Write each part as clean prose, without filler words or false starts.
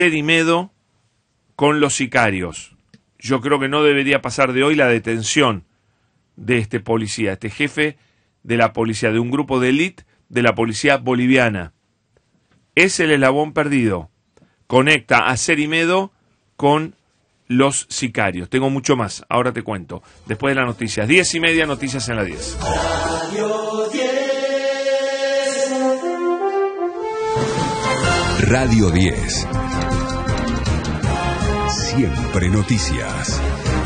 Cerimedo con los sicarios. Yo creo que no debería pasar de hoy la detención de este policía, este jefe de la policía, de un grupo de élite de la policía boliviana. Es el eslabón perdido. Conecta a Cerimedo con los sicarios. Tengo mucho más, ahora te cuento. Después de las noticias, 10:30, noticias en la 10. Radio 10. Radio 10. Siempre noticias.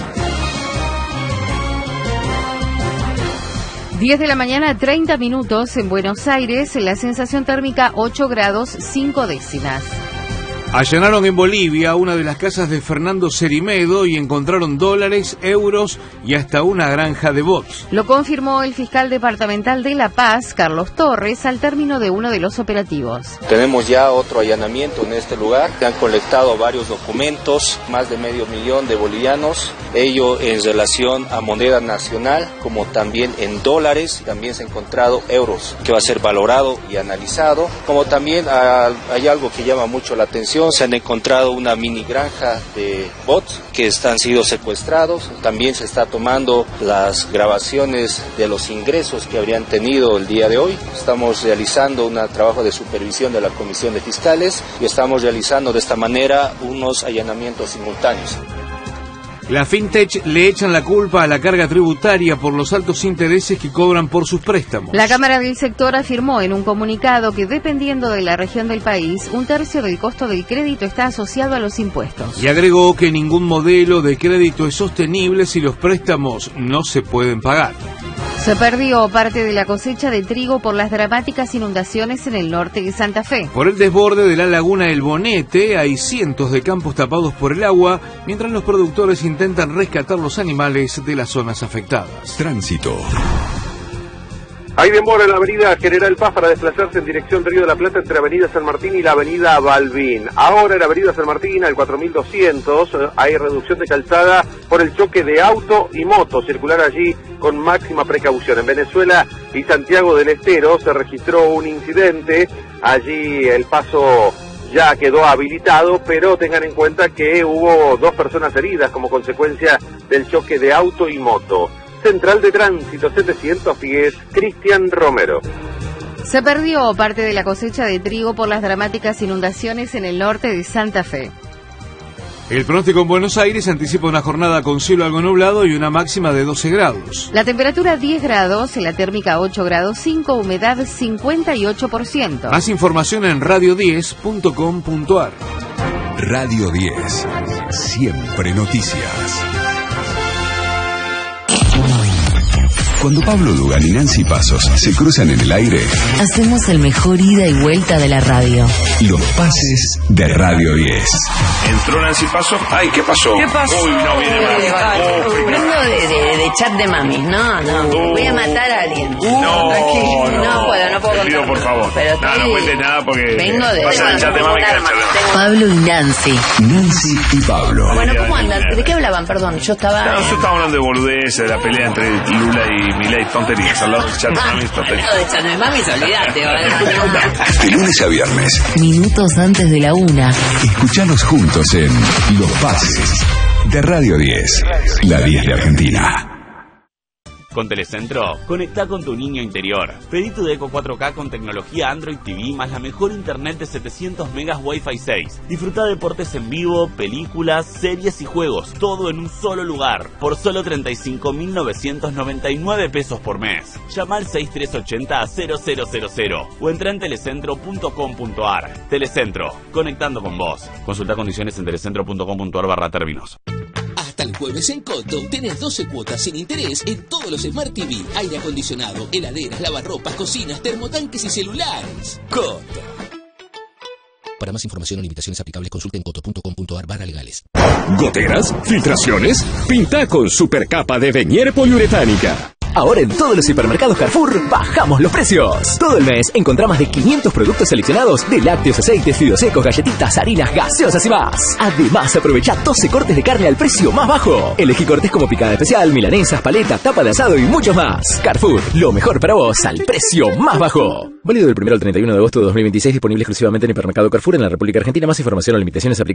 10 de la mañana, 30 minutos en Buenos Aires, la sensación térmica 8 grados 5 décimas. Allanaron en Bolivia una de las casas de Fernando Cerimedo y encontraron dólares, euros y hasta una granja de bots. Lo confirmó el fiscal departamental de La Paz, Carlos Torres, al término de uno de los operativos. Tenemos ya otro allanamiento en este lugar. Se han colectado varios documentos, más de $500,000 de bolivianos, ello en relación a moneda nacional, como también en dólares. También se han encontrado euros, que va a ser valorado y analizado. Como también hay algo que llama mucho la atención. Se han encontrado una mini granja de bots que han sido secuestrados. También se está tomando las grabaciones de los ingresos que habrían tenido el día de hoy. Estamos realizando un trabajo de supervisión de la Comisión de Fiscales y estamos realizando de esta manera unos allanamientos simultáneos. La FinTech le echan la culpa a la carga tributaria por los altos intereses que cobran por sus préstamos. La Cámara del Sector afirmó en un comunicado que dependiendo de la región del país, 1/3 del costo del crédito está asociado a los impuestos. Y agregó que ningún modelo de crédito es sostenible si los préstamos no se pueden pagar. Se perdió parte de la cosecha de trigo por las dramáticas inundaciones en el norte de Santa Fe. Por el desborde de la laguna El Bonete hay cientos de campos tapados por el agua, mientras los productores intentan rescatar los animales de las zonas afectadas. Tránsito. Hay demora en la avenida General Paz para desplazarse en dirección Río de la Plata entre avenida San Martín y la avenida Balbín. Ahora en la avenida San Martín, al 4200, hay reducción de calzada por el choque de auto y moto. Circular allí con máxima precaución. En Venezuela y Santiago del Estero se registró un incidente. Allí el paso ya quedó habilitado, pero tengan en cuenta que hubo 2 personas heridas como consecuencia del choque de auto y moto. Central de Tránsito 700 Figues, Cristian Romero. Se perdió parte de la cosecha de trigo por las dramáticas inundaciones en el norte de Santa Fe. El pronóstico en Buenos Aires anticipa una jornada con cielo algo nublado y una máxima de 12 grados. La temperatura 10 grados, la térmica 8 grados 5, humedad 58%. Más información en radio10.com.ar. Radio 10. Siempre noticias. Cuando Pablo Dugan y Nancy Pasos se cruzan en el aire, hacemos el mejor ida y vuelta de la radio. Los pases de Radio 10. Entró Nancy Pasos. Ay, ¿qué pasó? ¿Qué pasó? Uy, no viene más. Vengo de chat de mamis. No. Voy a matar a alguien. No puedo. Te pido, por favor. Pero no cuentes nada porque vengo de pasa el chat de mami. Pablo y Nancy. Nancy y Pablo. Bueno, ¿cómo andan? ¿De qué hablaban? Perdón, yo estaba hablando de boludeces, de la pelea entre Lula y Milei, tonterías. Al lado del chat de mami, tonterías. No, de chat de mami, olvídate. De lunes a viernes. Minutos antes de la 1. Escuchanos juntos en Los Pases de Radio 10. La 10 de Argentina. Con Telecentro, conectá con tu niño interior. Pedí tu Deco 4K con tecnología Android TV más la mejor internet de 700 megas Wi-Fi 6. Disfruta deportes en vivo, películas, series y juegos, todo en un solo lugar, por solo 35.999 pesos por mes. Llama al 6380-0000 o entra en telecentro.com.ar. Telecentro, conectando con vos. Consulta condiciones en telecentro.com.ar/términos. Hasta el jueves en Coto tenés 12 cuotas sin interés en todos los Smart TV, aire acondicionado, heladeras, lavarropas, cocinas, termotanques y celulares. Coto. Para más información o limitaciones aplicables consulten coto.com.ar/legales. ¿Goteras? ¿Filtraciones? Pinta con supercapa de Venier poliuretánica. Ahora en todos los hipermercados Carrefour bajamos los precios. Todo el mes encontrá más de 500 productos seleccionados de lácteos, aceites, fideos secos, galletitas, harinas, gaseosas y más. Además, aprovecha 12 cortes de carne al precio más bajo. Elegí cortes como picada especial, milanesas, paleta, tapa de asado y muchos más. Carrefour, lo mejor para vos al precio más bajo. Válido del 1 al 31 de agosto de 2026, disponible exclusivamente en hipermercado Carrefour en la República Argentina. Más información o limitaciones aplicables.